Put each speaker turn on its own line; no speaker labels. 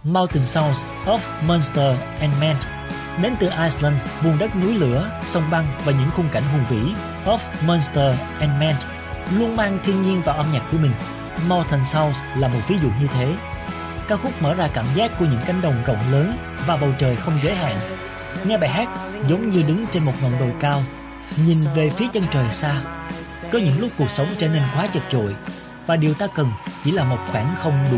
Mountain Sounds of Monster and Men, đến từ Iceland, vùng đất núi lửa, sông băng và những khung cảnh hùng vĩ. Of Monster and Men luôn mang thiên nhiên vào âm nhạc của mình. Mountain Sounds là một ví dụ như thế. Ca khúc mở ra cảm giác của những cánh đồng rộng lớn và bầu trời không giới hạn. Nghe bài hát giống như đứng trên một ngọn đồi cao, nhìn về phía chân trời xa. Có những lúc cuộc sống trở nên quá chật chội và điều ta cần chỉ là một khoảng không đủ